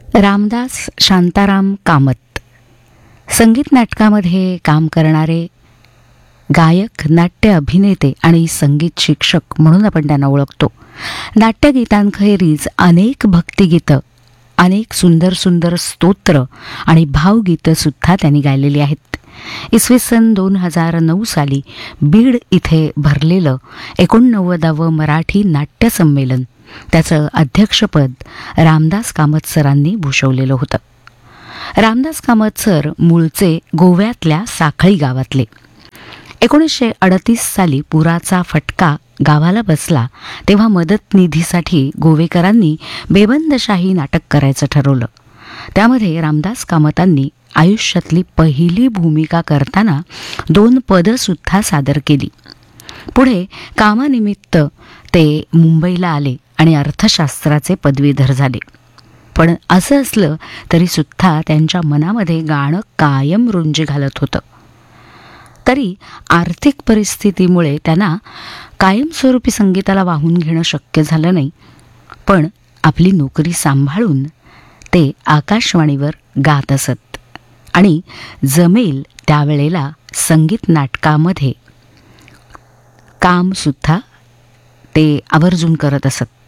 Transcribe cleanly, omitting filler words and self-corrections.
रामदास शांताराम कामत संगीत नाटकामध्ये काम करणारे गायक, नाट्य अभिनेते आणि संगीत शिक्षक म्हणून आपण त्यांना ओळखतो. नाट्यगीतांखेरीज अनेक भक्तिगीतं, अनेक सुंदर सुंदर स्तोत्र आणि भावगीतंसुद्धा त्यांनी गायलेली आहेत. इसवी सन 2009 साली बीड इथे भरलेलं 89वं मराठी नाट्य संमेलन, त्याचं अध्यक्षपद रामदास कामत सरांनी भूषवलेलं होतं. रामदास कामत सर मूळचे गोव्यातल्या साखळी गावातले. 1938 साली पुराचा फटका गावाला बसला तेव्हा मदत निधीसाठी गोवेकरांनी बेबंदशाही नाटक करायचं ठरवलं. त्यामध्ये रामदास कामतांनी आयुष्यातली पहिली भूमिका करताना 2 पदंसुद्धा सादर केली. पुढे कामानिमित्त ते मुंबईला आले आणि अर्थशास्त्राचे पदवीधर झाले. पण असं असलं तरीसुद्धा त्यांच्या मनामध्ये गाणं कायम रुंजी घालत होतं. तरी आर्थिक परिस्थितीमुळे त्यांना कायमस्वरूपी संगीताला वाहून घेणं शक्य झालं नाही. पण आपली नोकरी सांभाळून ते आकाशवाणीवर गात असत आणि जमेल त्यावेळेला संगीत नाटकामध्ये कामसुद्धा ते आवर्जून करत असत.